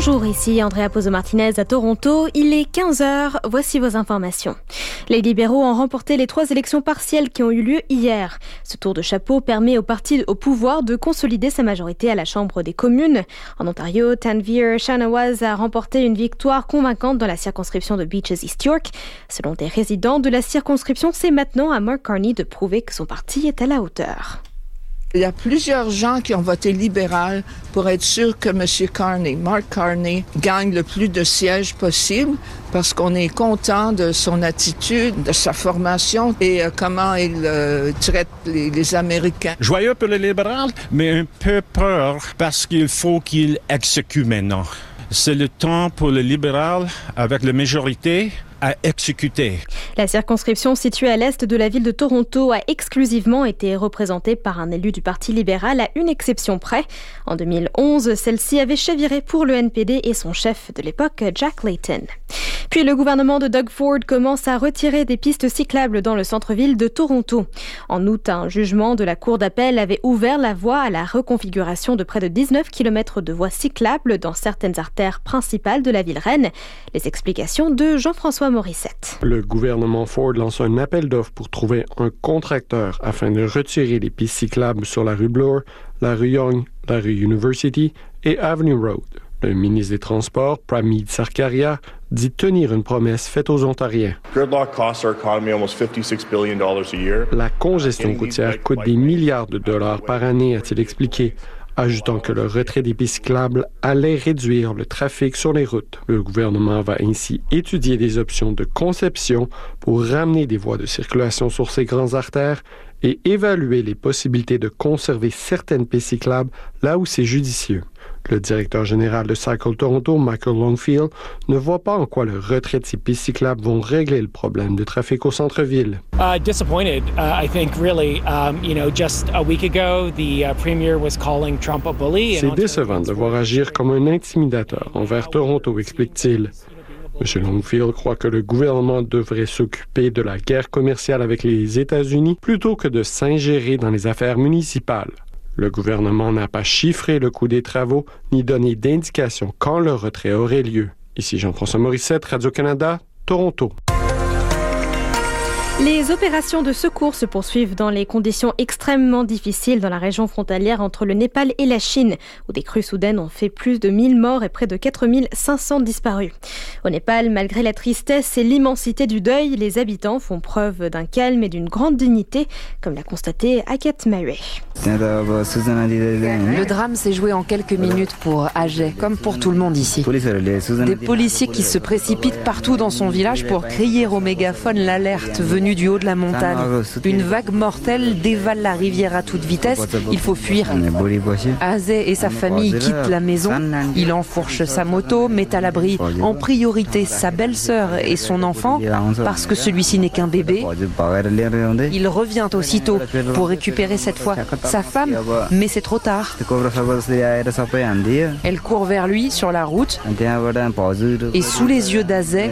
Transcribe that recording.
Bonjour, ici Andrea Pozo-Martinez à Toronto. Il est 15h, voici vos informations. Les libéraux ont remporté les 3 élections partielles qui ont eu lieu hier. Ce tour de chapeau permet au parti au pouvoir de consolider sa majorité à la Chambre des communes. En Ontario, Tanveer Shanawaz a remporté une victoire convaincante dans la circonscription de Beaches East York. Selon des résidents de la circonscription, c'est maintenant à Mark Carney de prouver que son parti est à la hauteur. Il y a plusieurs gens qui ont voté libéral pour être sûr que Mark Carney, gagne le plus de sièges possible parce qu'on est content de son attitude, de sa formation et comment il traite les Américains. Joyeux pour le libéral, mais un peu peur parce qu'il faut qu'il exécute maintenant. C'est le temps pour le libéral, avec la majorité, à exécuter. La circonscription située à l'est de la ville de Toronto a exclusivement été représentée par un élu du Parti libéral à une exception près. En 2011, celle-ci avait chaviré pour le NPD et son chef de l'époque, Jack Layton. Puis le gouvernement de Doug Ford commence à retirer des pistes cyclables dans le centre-ville de Toronto. En août, un jugement de la Cour d'appel avait ouvert la voie à la reconfiguration de près de 19 km de voies cyclables dans certaines artères principales de la ville reine. Les explications de Jean-François Morissette. Le gouvernement Ford lance un appel d'offres pour trouver un contracteur afin de retirer les pistes cyclables sur la rue Bloor, la rue Yonge, la rue University et Avenue Road. Le ministre des Transports, Pramod Sarkaria, dit tenir une promesse faite aux Ontariens. La congestion routière coûte des milliards de dollars par année, a-t-il expliqué, ajoutant que le retrait des pistes cyclables allait réduire le trafic sur les routes. Le gouvernement va ainsi étudier des options de conception pour ramener des voies de circulation sur ces grandes artères et évaluer les possibilités de conserver certaines pistes cyclables là où c'est judicieux. Le directeur général de Cycle Toronto, Michael Longfield, ne voit pas en quoi le retrait de ces pistes cyclables vont régler le problème de trafic au centre-ville. Disappointed. I think really, just a week ago, the premier was calling Trump a bully. C'est décevant de voir agir comme un intimidateur envers Toronto, explique-t-il. M. Longfield croit que le gouvernement devrait s'occuper de la guerre commerciale avec les États-Unis plutôt que de s'ingérer dans les affaires municipales. Le gouvernement n'a pas chiffré le coût des travaux ni donné d'indication quand le retrait aurait lieu. Ici Jean-François Morissette, Radio-Canada, Toronto. Les opérations de secours se poursuivent dans les conditions extrêmement difficiles dans la région frontalière entre le Népal et la Chine, où des crues soudaines ont fait plus de 1000 morts et près de 4500 disparus. Au Népal, malgré la tristesse et l'immensité du deuil, les habitants font preuve d'un calme et d'une grande dignité, comme l'a constaté Agathe Murray. Le drame s'est joué en quelques minutes pour Ajay, comme pour tout le monde ici. Des policiers qui se précipitent partout dans son village pour crier au mégaphone l'alerte venue du haut de la montagne. Une vague mortelle dévale la rivière à toute vitesse. Il faut fuir. Ajay et sa famille quittent la maison. Il enfourche sa moto, met à l'abri en priorité sa belle-sœur et son enfant, parce que celui-ci n'est qu'un bébé. Il revient aussitôt pour récupérer cette fois sa femme, mais c'est trop tard. Elle court vers lui sur la route et sous les yeux d'Ajay,